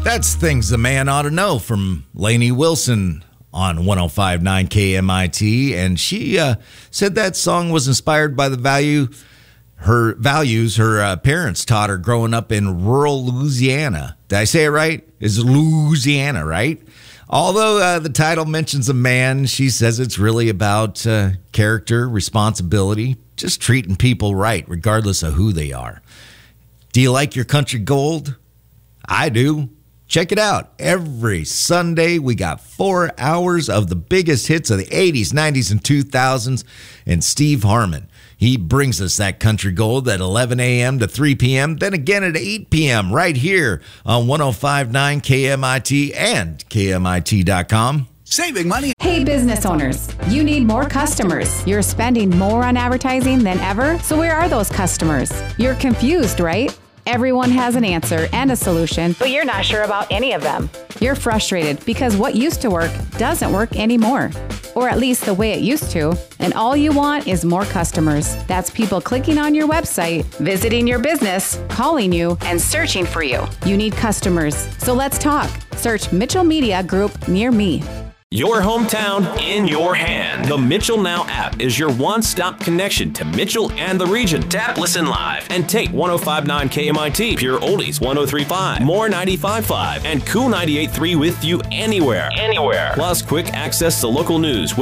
That's Things a Man Ought to Know from Lainey Wilson on 105.9 KMIT. And she said that song was inspired by her values her parents taught her growing up in rural Louisiana. Did I say it right? It's Louisiana, right? Although the title mentions a man, she says it's really about character, responsibility, just treating people right, regardless of who they are. Do you like your country gold? I do. Check it out. Every Sunday, we got 4 hours of the biggest hits of the 80s, 90s, and 2000s. And Steve Harmon, he brings us that country gold at 11 a.m. to 3 p.m., then again at 8 p.m. right here on 105.9 KMIT and KMIT.com. Saving money. Hey, business owners, you need more customers. You're spending more on advertising than ever. So where are those customers? You're confused, right? Everyone has an answer and a solution, but you're not sure about any of them. You're frustrated because what used to work doesn't work anymore, or at least the way it used to, and all you want is more customers. That's people clicking on your website, visiting your business, calling you, and searching for you. You need customers, so let's talk. Search Mitchell Media Group near me. Your hometown in your hand. The Mitchell Now app is your one-stop connection to Mitchell and the region. Tap Listen Live and take 105.9 KMIT, Pure Oldies 103.5, More 95.5, and Cool 98.3 with you anywhere. Plus quick access to local news,